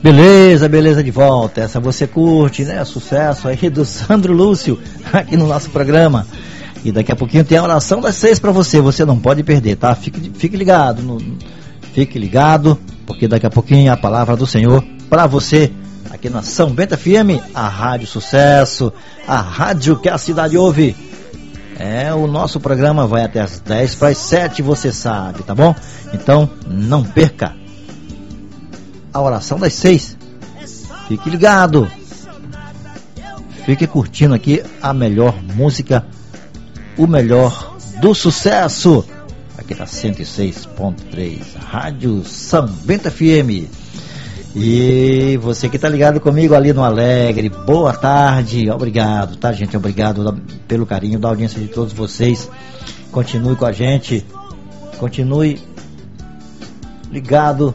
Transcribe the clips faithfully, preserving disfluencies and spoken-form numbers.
Beleza, beleza de volta. Essa você curte, né? Sucesso aí do Sandro Lúcio aqui no nosso programa. E daqui a pouquinho tem a oração das seis pra você. Você não pode perder, tá? Fique, fique ligado. No, fique ligado, porque daqui a pouquinho a palavra do Senhor pra você aqui na São Bento F M, a Rádio Sucesso, a rádio que a cidade ouve. É, o nosso programa vai até as dez para as sete, você sabe, tá bom? Então, não perca a oração das seis. Fique ligado. Fique curtindo aqui a melhor música, o melhor do sucesso, aqui na cento e seis ponto três, Rádio São Bento F M. E você que tá ligado comigo ali no Alegre, boa tarde, obrigado, tá, gente? Obrigado pelo carinho da audiência de todos vocês. Continue com a gente, continue ligado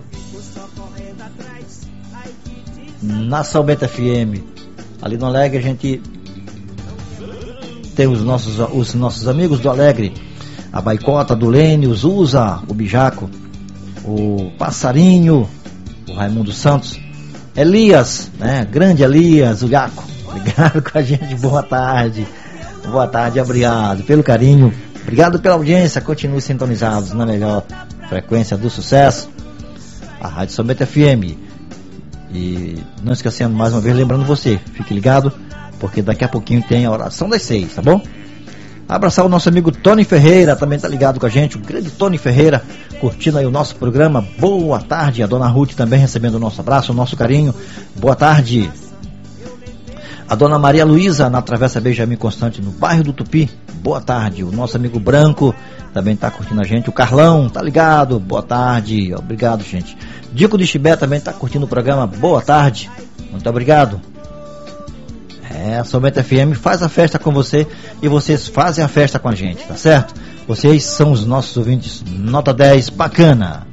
na São Bento F M. Ali no Alegre a gente tem os nossos, os nossos amigos do Alegre, a Baicota, do Lênio, o Zusa, o Bijaco, o Passarinho, o Raimundo Santos, Elias, né? Grande Elias, o Gaco, obrigado com a gente, boa tarde, boa tarde, obrigado pelo carinho, obrigado pela audiência, continue sintonizados na melhor frequência do sucesso, a Rádio São Bento F M. E não esquecendo mais uma vez, lembrando você, fique ligado, porque daqui a pouquinho tem a oração das seis, tá bom? Abraçar o nosso amigo Tony Ferreira, também tá ligado com a gente, o grande Tony Ferreira, curtindo aí o nosso programa, boa tarde. A dona Ruth também recebendo o nosso abraço, o nosso carinho, boa tarde. A dona Maria Luísa, na Travessa Benjamin Constante, no bairro do Tupi, boa tarde. O nosso amigo Branco também tá curtindo a gente, o Carlão, tá ligado, boa tarde, obrigado, gente. Dico de Chibé também tá curtindo o programa, boa tarde, muito obrigado. É, a São Bento F M faz a festa com você e vocês fazem a festa com a gente, tá certo? Vocês são os nossos ouvintes nota dez, bacana.